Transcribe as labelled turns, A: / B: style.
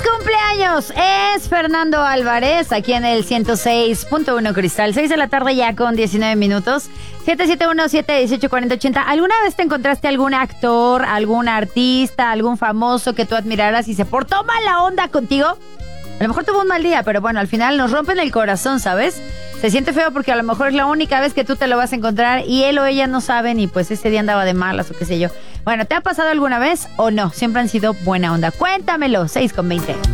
A: cumpleaños es Fernando Álvarez, aquí en el 106.1 Cristal. 6 de la tarde ya con 19 minutos. 771-718-4080. ¿Alguna vez te encontraste algún actor, algún artista, algún famoso que tú admiraras y se portó mala onda contigo? A lo mejor tuvo un mal día, pero bueno, al final nos rompen el corazón, ¿sabes? Se siente feo porque a lo mejor es la única vez que tú te lo vas a encontrar y él o ella no saben y pues ese día andaba de malas o qué sé yo. Bueno, ¿te ha pasado alguna vez o no? Siempre han sido buena onda. Cuéntamelo, 6:20.